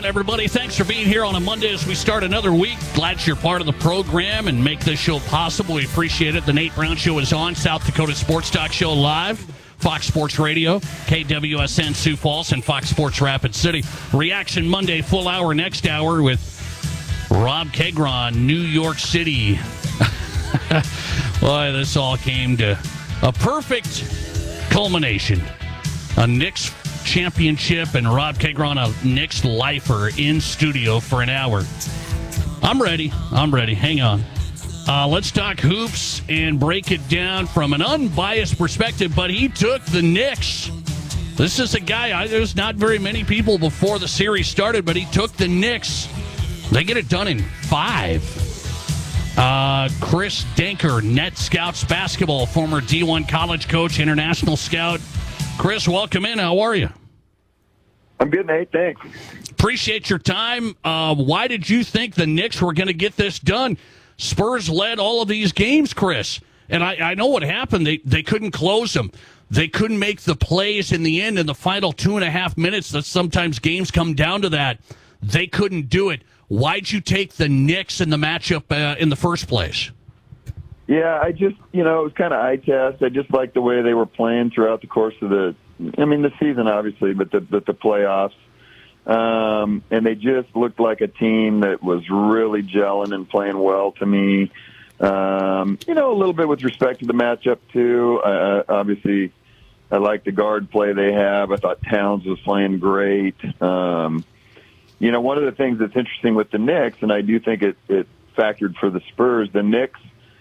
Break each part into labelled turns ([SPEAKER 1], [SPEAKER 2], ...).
[SPEAKER 1] Everybody, thanks for being here on a Monday as we start another week. Glad you're part of the program and make this show possible. We appreciate it. The Nate Brown Show is on. South Dakota Sports Talk Show live. Fox Sports Radio, KWSN Sioux Falls, and Fox Sports Rapid City. Reaction Monday, full hour next hour with Rob Kegron, New York City. Boy, this all came to a perfect culmination. A Knicks championship and Rob Kegron, a Knicks lifer, in studio for an hour. I'm ready. Hang on. Let's talk hoops and break it down from an unbiased perspective, but he took the Knicks. This is a guy, there's not very many people before the series started, but he took the Knicks. They get it done in 5. Chris Denker, Net Scouts basketball, former D1 college coach, international scout. Chris, welcome in. How are you?
[SPEAKER 2] I'm good, Nate. Thanks.
[SPEAKER 1] Appreciate your time. Why did you think the Knicks were going to get this done? Spurs led all of these games, Chris. And I know what happened. They couldn't close them. They couldn't make the plays in the end in the final 2.5 minutes. That sometimes games come down to that. They couldn't do it. Why'd you take the Knicks in the matchup in the first place?
[SPEAKER 2] Yeah, I just, it was kind of eye test. I just liked the way they were playing throughout the course of the season, obviously, but the playoffs. And they just looked like a team that was really gelling and playing well to me. A little bit with respect to the matchup, too. Obviously, I like the guard play they have. I thought Towns was playing great. One of the things that's interesting with the Knicks, and I do think it factored for the Spurs, the Knicks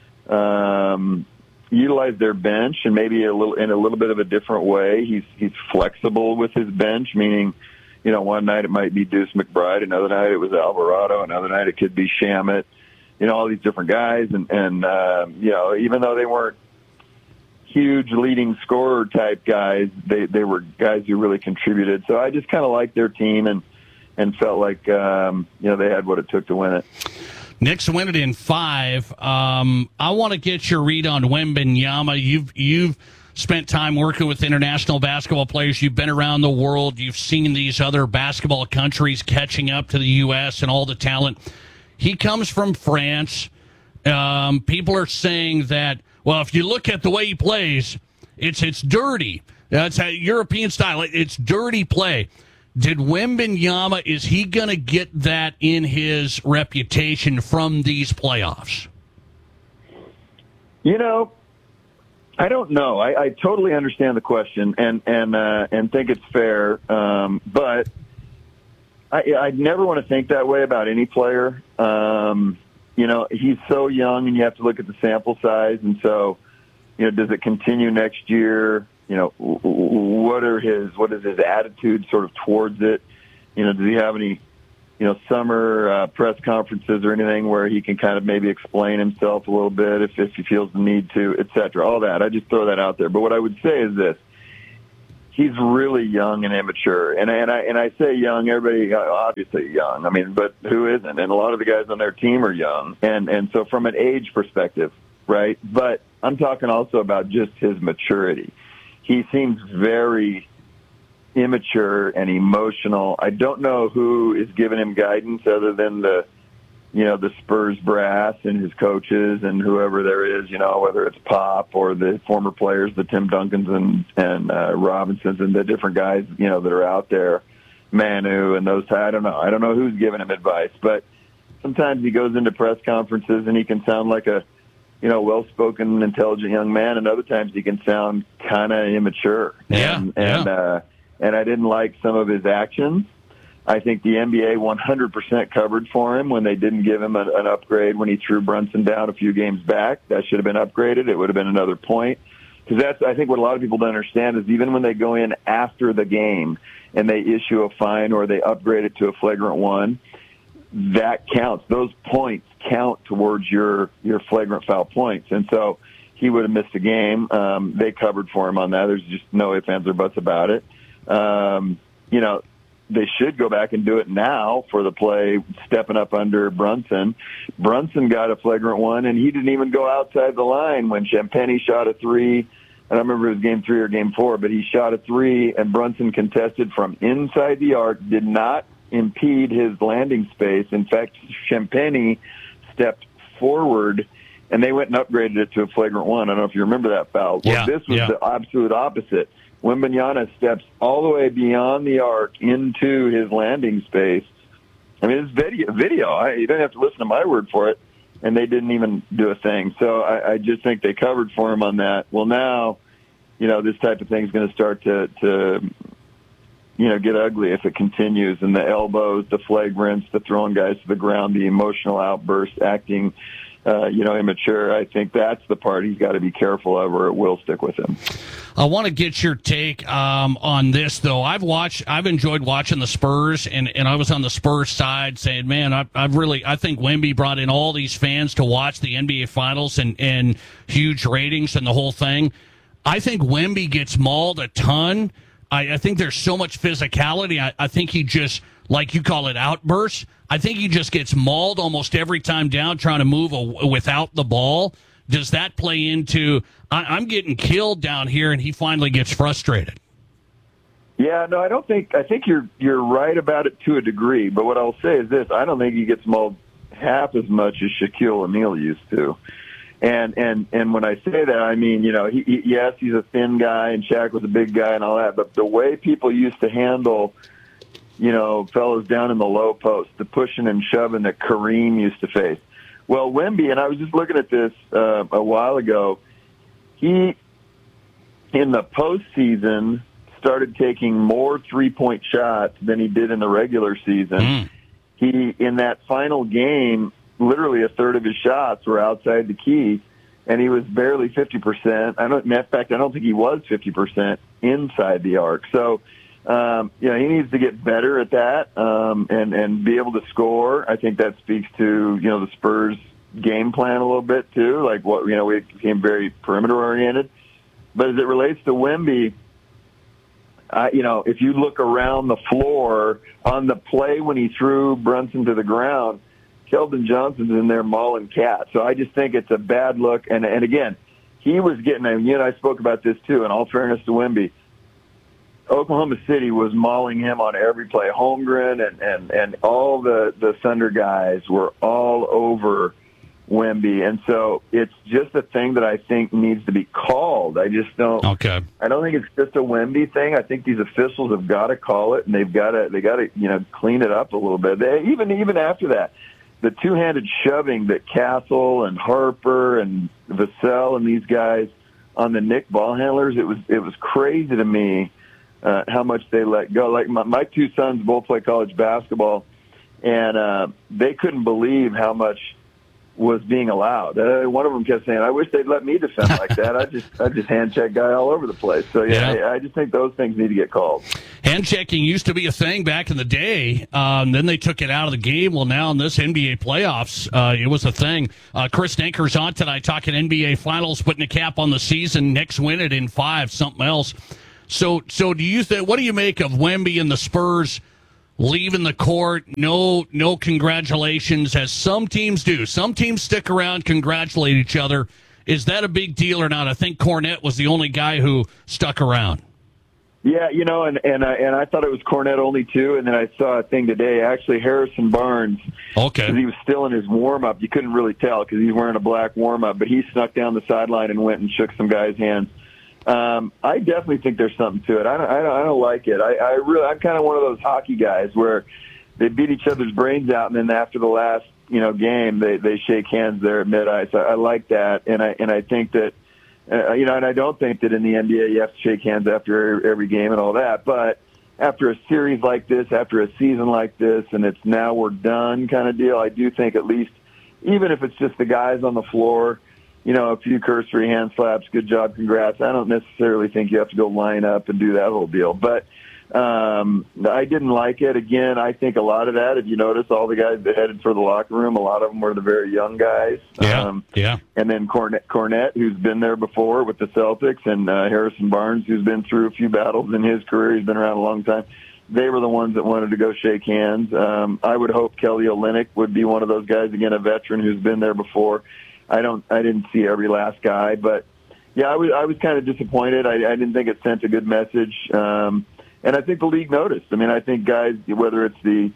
[SPEAKER 2] utilize their bench, and maybe in a little bit of a different way. He's flexible with his bench, meaning, one night it might be Deuce McBride, another night it was Alvarado, another night it could be Shamet, all these different guys, and even though they weren't huge leading scorer type guys, they were guys who really contributed. So I just kind of liked their team and felt like they had what it took to win it.
[SPEAKER 1] Knicks win it in 5. I want to get your read on Wembanyama. You've spent time working with international basketball players. You've been around the world. You've seen these other basketball countries catching up to the U.S. and all the talent. He comes from France. People are saying that, well, if you look at the way he plays, it's dirty. That's a European style. It's dirty play. Did Wembanyama, is he going to get that in his reputation from these playoffs?
[SPEAKER 2] I don't know. I totally understand the question and think it's fair. But I never want to think that way about any player. He's so young, and you have to look at the sample size. And so, does it continue next year? What is his attitude sort of towards it? Does he have any, summer press conferences or anything where he can kind of maybe explain himself a little bit if he feels the need to, et cetera, all that. I just throw that out there. But what I would say is this. He's really young and immature. And I say young, everybody obviously young. But who isn't? And a lot of the guys on their team are young. And so from an age perspective, right? But I'm talking also about just his maturity. He seems very immature and emotional. I don't know who is giving him guidance other than the Spurs brass and his coaches and whoever there is, whether it's Pop or the former players, the Tim Duncans and Robinsons and the different guys, that are out there, Manu and those. I don't know. I don't know who's giving him advice, but sometimes he goes into press conferences and he can sound like a well-spoken, intelligent young man, and other times he can sound kind of immature. And I didn't like some of his actions. I think the NBA 100% covered for him when they didn't give him an upgrade when he threw Brunson down a few games back. That should have been upgraded. It would have been another point. Because that's, I think, what a lot of people don't understand is even when they go in after the game and they issue a fine or they upgrade it to a flagrant one, that counts. Those points count towards your flagrant foul points. And so he would have missed a game. They covered for him on that. There's just no ifs, ands, or buts about it. They should go back and do it now for the play stepping up under Brunson. Brunson got a flagrant one, and he didn't even go outside the line when Champagnie shot a three. I don't remember if it was game 3 or game 4, but he shot a three, and Brunson contested from inside the arc, did not impede his landing space. In fact, Champagny stepped forward, and they went and upgraded it to a flagrant one. I don't know if you remember that foul. Well, this was the absolute opposite. Wembanyama steps all the way beyond the arc into his landing space. I mean, it's video. You don't have to listen to my word for it. And they didn't even do a thing. So I just think they covered for him on that. Well, now, this type of thing is going to start to get ugly if it continues. And the elbows, the flagrants, the throwing guys to the ground, the emotional outbursts, acting, immature. I think that's the part he's got to be careful of, or it will stick with him.
[SPEAKER 1] I want to get your take on this, though. I've enjoyed watching the Spurs, and I was on the Spurs side saying, man, I think Wemby brought in all these fans to watch the NBA Finals and huge ratings and the whole thing. I think Wemby gets mauled a ton. I think there's so much physicality. I think he just, like you call it, outbursts. I think he just gets mauled almost every time down trying to move without the ball. Does that play into, I'm getting killed down here, and he finally gets frustrated?
[SPEAKER 2] Yeah, no, I think you're right about it to a degree, but what I'll say is this: I don't think he gets mauled half as much as Shaquille O'Neal used to. And when I say that, I mean, yes, he's a thin guy, and Shaq was a big guy and all that, but the way people used to handle, fellas down in the low post, the pushing and shoving that Kareem used to face. Well, Wemby, and I was just looking at this a while ago, he, in the postseason, started taking more three-point shots than he did in the regular season. He, in that final game, literally a third of his shots were outside the key, and he was barely 50%. In fact, I don't think he was 50% inside the arc. So, he needs to get better at that and be able to score. I think that speaks to, the Spurs game plan a little bit too. Like we became very perimeter oriented. But as it relates to Wemby, if you look around the floor on the play when he threw Brunson to the ground, Keldon Johnson's in there mauling cat. So I just think it's a bad look. And again, he was getting, I spoke about this too, in all fairness to Wemby. Oklahoma City was mauling him on every play. Holmgren and all the Thunder guys were all over Wemby. And so it's just a thing that I think needs to be called. I just don't.
[SPEAKER 1] Okay.
[SPEAKER 2] I don't think it's just a Wemby thing. I think these officials have got to call it, and they got to clean it up a little bit. Even after that, the two-handed shoving that Castle and Harper and Vassell and these guys on the Knick ball handlers, it was crazy to me. How much they let go. Like my two sons both play college basketball, and they couldn't believe how much was being allowed. One of them kept saying, "I wish they'd let me defend like that. I just hand check guy all over the place." So I just think those things need to get called.
[SPEAKER 1] Hand checking used to be a thing back in the day. Then they took it out of the game. Well, now in this NBA playoffs, it was a thing. Chris Denker's on tonight talking NBA Finals, putting a cap on the season. Knicks win it in 5. Something else. So do you think? What do you make of Wemby and the Spurs leaving the court? No congratulations, as some teams do. Some teams stick around, congratulate each other. Is that a big deal or not? I think Cornette was the only guy who stuck around.
[SPEAKER 2] Yeah, and I thought it was Cornette only too. And then I saw a thing today. Actually, Harrison Barnes. Okay. Because he was still in his warm up. You couldn't really tell because he's wearing a black warm up, but he snuck down the sideline and went and shook some guys' hands. I definitely think there's something to it. I don't like it. I'm kind of one of those hockey guys where they beat each other's brains out, and then after the last game, they shake hands there at mid-ice. I like that, and I think that and I don't think that in the NBA you have to shake hands after every game and all that. But after a series like this, after a season like this, and it's now we're done kind of deal, I do think at least, even if it's just the guys on the floor, a few cursory hand slaps, good job, congrats. I don't necessarily think you have to go line up and do that whole deal. But I didn't like it. Again, I think a lot of that, if you notice, all the guys that headed for the locker room, a lot of them were the very young guys.
[SPEAKER 1] Yeah.
[SPEAKER 2] And then Cornette, who's been there before with the Celtics, and Harrison Barnes, who's been through a few battles in his career. He's been around a long time. They were the ones that wanted to go shake hands. I would hope Kelly Olynyk would be one of those guys, again, a veteran who's been there before. I didn't see every last guy, but yeah, I was kind of disappointed. I didn't think it sent a good message. And I think the league noticed. I mean, I think guys, whether it's the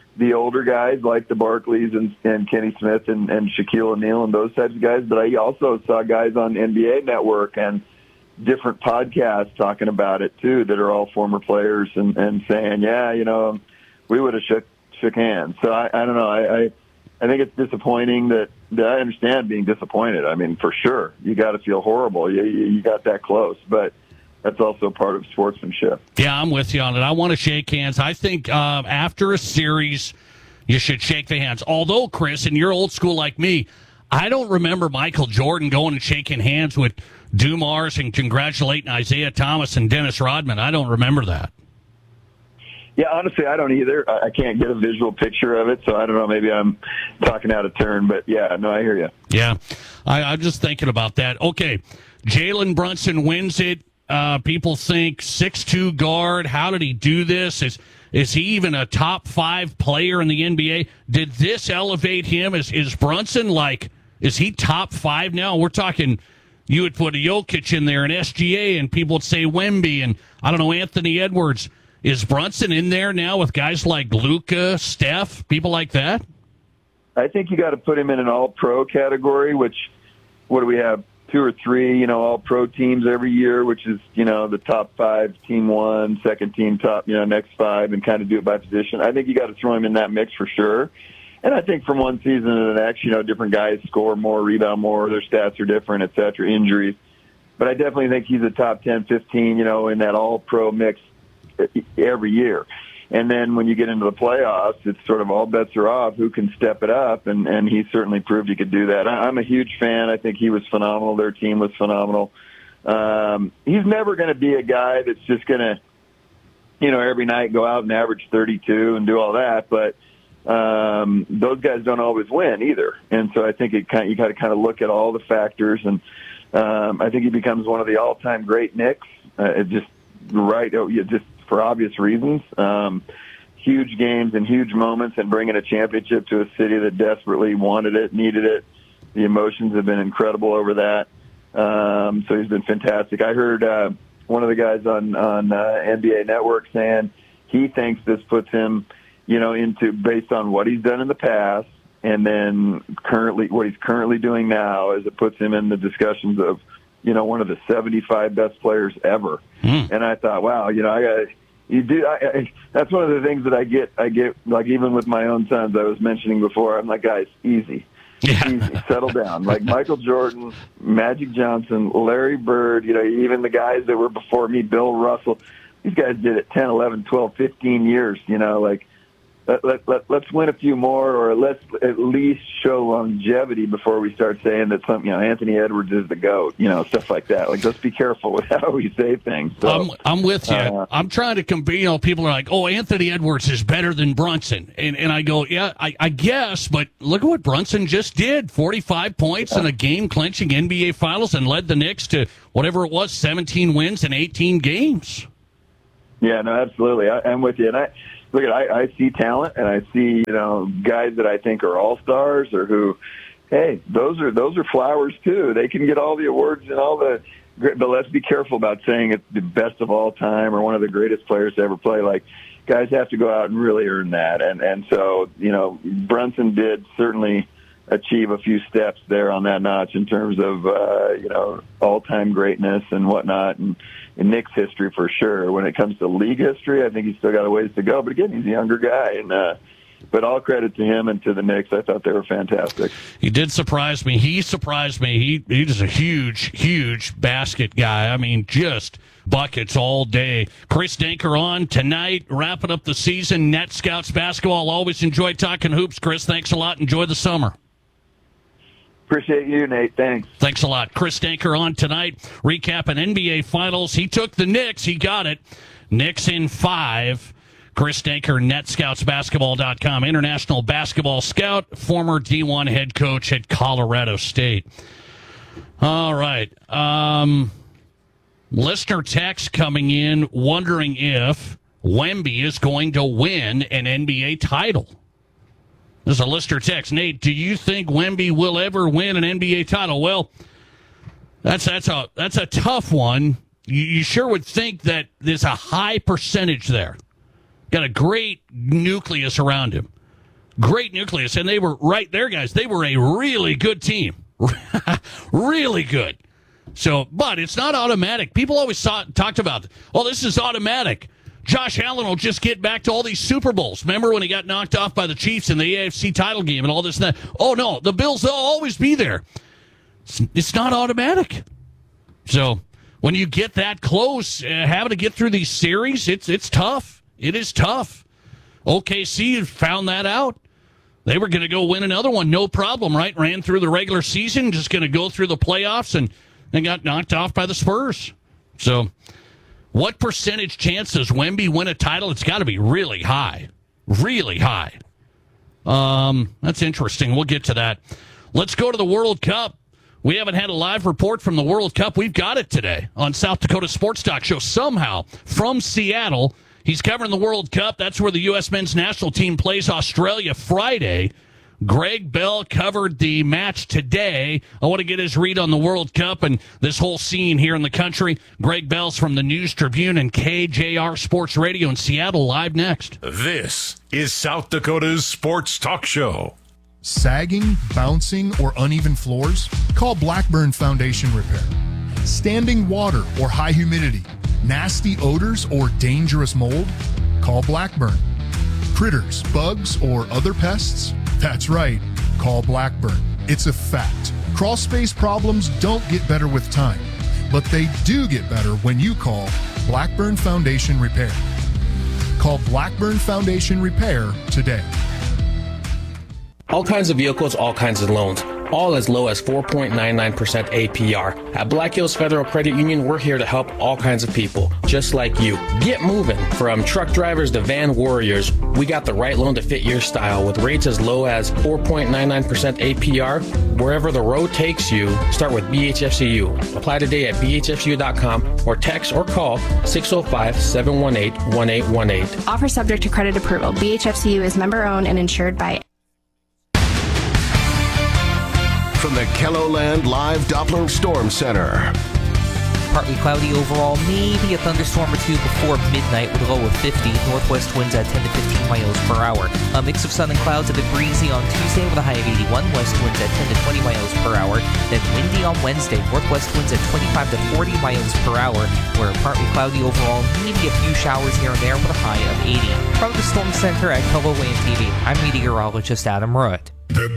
[SPEAKER 2] the older guys like the Barkleys and Kenny Smith and Shaquille O'Neal and those types of guys, but I also saw guys on NBA Network and different podcasts talking about it too that are all former players and saying, yeah, we would have shook hands. So I don't know. I think it's disappointing that I understand being disappointed. I mean, for sure, you got to feel horrible. You got that close, but that's also part of sportsmanship.
[SPEAKER 1] Yeah, I'm with you on it. I want to shake hands. I think after a series, you should shake the hands. Although, Chris, and you're old school like me, I don't remember Michael Jordan going and shaking hands with Dumars and congratulating Isaiah Thomas and Dennis Rodman. I don't remember that.
[SPEAKER 2] Yeah, honestly, I don't either. I can't get a visual picture of it, so I don't know. Maybe I'm talking out of turn, but yeah, no, I hear you.
[SPEAKER 1] Yeah, I'm just thinking about that. Okay, Jalen Brunson wins it. People think 6'2" guard. How did he do this? Is he even a top 5 player in the NBA? Did this elevate him? Is Brunson is he top 5 now? We're talking, you would put a Jokic in there and SGA, and people would say Wemby and, I don't know, Anthony Edwards. Is Brunson in there now with guys like Luka, Steph, people like that?
[SPEAKER 2] I think you got to put him in an all-pro category, which, what do we have? 2 or 3, all-pro teams every year, which is, the top 5, team 1, second team top, next 5, and kind of do it by position. I think you got to throw him in that mix for sure. And I think from one season to the next, different guys score more, rebound more, their stats are different, et cetera, injuries. But I definitely think he's a top 10, 15, in that all-pro mix every year. And then when you get into the playoffs, it's sort of all bets are off. Who can step it up? And he certainly proved he could do that. I'm a huge fan. I think he was phenomenal. Their team was phenomenal. He's never going to be a guy that's just going to, every night go out and average 32 and do all that. But those guys don't always win either. And so I think you got to kind of look at all the factors. And I think he becomes one of the all-time great Knicks. Just for obvious reasons. Huge games and huge moments and bringing a championship to a city that desperately wanted it, needed it. The emotions have been incredible over that. So he's been fantastic. I heard one of the guys on NBA Network saying he thinks this puts him, into based on what he's done in the past and then what he's currently doing now, as it puts him in the discussions of, one of the 75 best players ever. And I thought, wow, that's one of the things that I get like, even with my own sons, I was mentioning before, I'm like, guys, easy, settle down. Like Michael Jordan, Magic Johnson, Larry Bird, even the guys that were before me, Bill Russell, these guys did it 10, 11, 12, 15 years, let's win a few more, or let's at least show longevity before we start saying that Anthony Edwards is the GOAT, stuff like that. Like, let's be careful with how we say things. So,
[SPEAKER 1] I'm with you. I'm trying to compare, people are like, oh, Anthony Edwards is better than Brunson. And I go, yeah, I guess, but look at what Brunson just did. 45 points in a game-clinching NBA Finals and led the Knicks to whatever it was, 17 wins in 18 games.
[SPEAKER 2] Yeah, no, absolutely. I'm with you. And I see talent, and I see, guys that I think are all-stars or who, hey, those are flowers too. They can get all the awards and all the, but let's be careful about saying it's the best of all time or one of the greatest players to ever play. Like, guys have to go out and really earn that. And so, Brunson did certainly achieve a few steps there on that notch in terms of, all-time greatness and whatnot. And in Knicks history, for sure. When it comes to league history, I think he's still got a ways to go. But again, he's a younger guy, and but all credit to him and to the Knicks. I thought they were fantastic.
[SPEAKER 1] He did surprise me. He surprised me. He's a huge basket guy. I mean, just buckets all day. Chris Denker on tonight, wrapping up the season. Net Scouts basketball. Always enjoy talking hoops. Chris, thanks a lot. Enjoy the summer.
[SPEAKER 2] Appreciate you, Nate. Thanks.
[SPEAKER 1] Thanks a lot. Chris Denker on tonight, recapping NBA Finals. He took the Knicks. He got it. Knicks in 5. Chris Denker, NetScoutsBasketball.com, international basketball scout, former D1 head coach at Colorado State. All right. Listener text coming in wondering if Wemby is going to win an NBA title. There's a listener text. Nate, do you think Wemby will ever win an NBA title? Well, that's a tough one. You sure would think that there's a high percentage there. Got a great nucleus around him. Great nucleus, and they were right there, guys. They were a really good team. Really good. So, but it's not automatic. People always talked about, oh, this is automatic. Josh Allen will just get back to all these Super Bowls. Remember when he got knocked off by the Chiefs in the AFC title game and all this and that? Oh, no, the Bills, they'll always be there. It's not automatic. So when you get that close, having to get through these series, it's tough. It is tough. OKC found that out. They were going to go win another one, no problem, right? Ran through the regular season, just going to go through the playoffs, and they got knocked off by the Spurs. So what percentage chance does Wemby win a title? It's got to be really high. Really high. That's interesting. We'll get to that. Let's go to the World Cup. We haven't had a live report from the World Cup. We've got it today on South Dakota Sports Talk Show. Somehow, from Seattle, he's covering the World Cup. That's where the U.S. men's national team plays Australia Friday. Greg Bell covered the match today. I want to get his read on the World Cup and this whole scene here in the country. Greg Bell's from the News Tribune and KJR Sports Radio in Seattle, live next.
[SPEAKER 3] This is South Dakota's Sports Talk Show.
[SPEAKER 4] Sagging, bouncing, or uneven floors? Call Blackburn Foundation Repair. Standing water or high humidity? Nasty odors or dangerous mold? Call Blackburn. Critters, bugs, or other pests? That's right. Call Blackburn. It's a fact. Crawl space problems don't get better with time, but they do get better when you call Blackburn Foundation Repair. Call Blackburn Foundation Repair today.
[SPEAKER 5] All kinds of vehicles, all kinds of loans, all as low as 4.99% APR. At Black Hills Federal Credit Union, we're here to help all kinds of people, just like you. Get moving. From truck drivers to van warriors, we got the right loan to fit your style with rates as low as 4.99% APR. Wherever the road takes you, start with BHFCU. Apply today at bhfcu.com or text or call 605-718-1818.
[SPEAKER 6] Offer subject to credit approval. BHFCU is member owned and insured by
[SPEAKER 7] From the KELOLAND Live Doppler Storm Center.
[SPEAKER 8] Partly cloudy overall, maybe a thunderstorm or two before midnight with a low of 50. Northwest winds at 10 to 15 miles per hour. A mix of sun and clouds, a bit breezy on Tuesday with a high of 81. West winds at 10 to 20 miles per hour. Then windy on Wednesday. Northwest winds at 25 to 40 miles per hour. Where partly cloudy overall, maybe a few showers here and there with a high of 80. From the Storm Center at KELOLAND TV, I'm meteorologist Adam Rudd.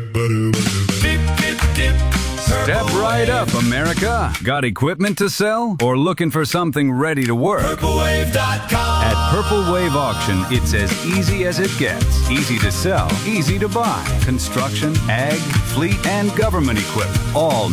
[SPEAKER 9] Step right up, America. Got equipment to sell or looking for something ready to work? PurpleWave.com. At Purple Wave Auction, it's as easy as it gets. Easy to sell, easy to buy. Construction, ag, fleet, and government equipment. All